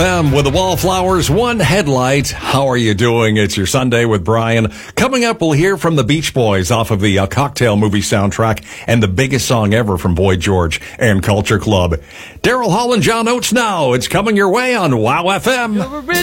With the Wallflowers, one headlight. How are you doing? It's your Sunday with Brian. Coming up, we'll hear from the Beach Boys off of the Cocktail movie soundtrack and the biggest song ever from Boy George and Culture Club. Daryl Hall and John Oates now. It's coming your way on WOW FM.